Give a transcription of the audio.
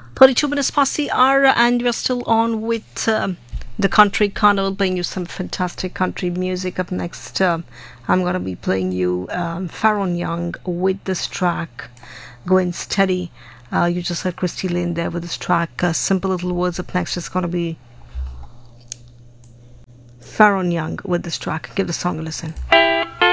32 minutes past the hour, and we're still on with the Country Carnival, playing you some fantastic country music. Up next, I'm going to be playing you Farron Young with this track, Going Steady. You just heard Christy Lane there with this track, Simple Little Words. Up next is going to be Farron Young with this track. Give the song a listen.